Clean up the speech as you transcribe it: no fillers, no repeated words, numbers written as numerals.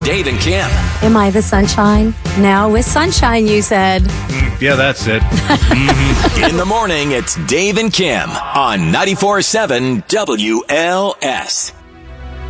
Dave and Kim. Am I the sunshine? Now with sunshine, you said. Yeah, that's it. In the morning, it's Dave and Kim on 94.7 WLS.